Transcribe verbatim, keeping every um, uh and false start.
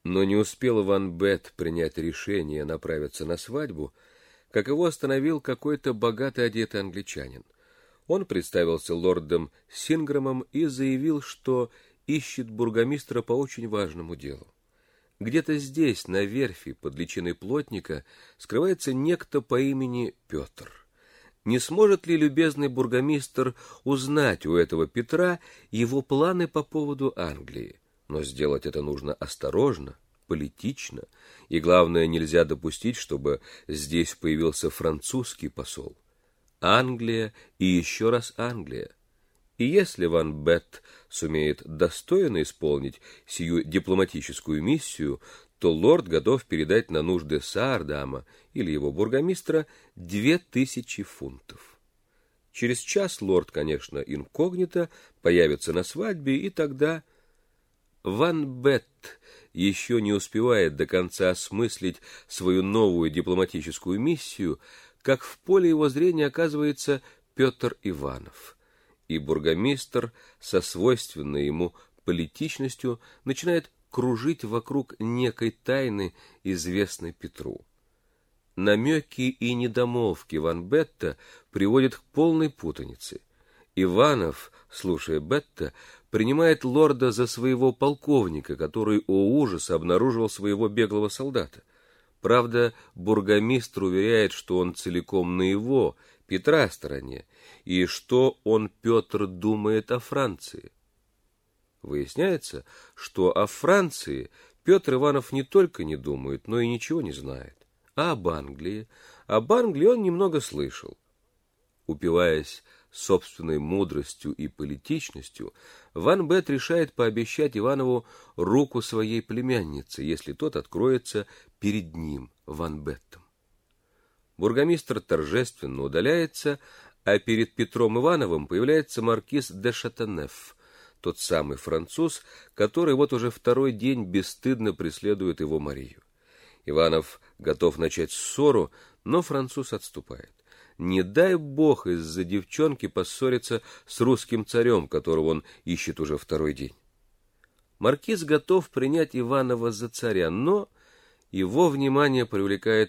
Но не успел Ван Бет принять решение направиться на свадьбу, как его остановил какой-то богато одетый англичанин. Он представился лордом Синграмом и заявил, что ищет бургомистра по очень важному делу. Где-то здесь, на верфи под личиной плотника, скрывается некто по имени Петр. Не сможет ли любезный бургомистр узнать у этого Петра его планы по поводу Англии? Но сделать это нужно осторожно, политично, и, главное, нельзя допустить, чтобы здесь появился французский посол. Англия и еще раз Англия. И если Ван Бет сумеет достойно исполнить сию дипломатическую миссию, то лорд готов передать на нужды Саардама или его бургомистра две тысячи фунтов. Через час лорд, конечно, инкогнито появится на свадьбе, и тогда Ван Бет еще не успевает до конца осмыслить свою новую дипломатическую миссию, как в поле его зрения оказывается Петр Иванов, и бургомистр со свойственной ему политичностью начинает кружить вокруг некой тайны, известной Петру. Намеки и недомолвки Ван Бетта приводят к полной путанице. Иванов, слушая Бетта, принимает лорда за своего полковника, который, о ужас, обнаруживал своего беглого солдата. Правда, бургомистр уверяет, что он целиком на его, Петра, стороне, и что он, Петр, думает о Франции. Выясняется, что о Франции Петр Иванов не только не думает, но и ничего не знает. А об Англии? Об Англии он немного слышал. Упиваясь собственной мудростью и политичностью, Ван Бет решает пообещать Иванову руку своей племянницы, если тот откроется перед ним, Ван Беттом. Бургомистр торжественно удаляется, а перед Петром Ивановым появляется маркиз де Шатенеф, тот самый француз, который вот уже второй день бесстыдно преследует его Марию. Иванов готов начать ссору, но француз отступает. Не дай бог из-за девчонки поссориться с русским царем, которого он ищет уже второй день. Маркиз готов принять Иванова за царя, но его внимание привлекает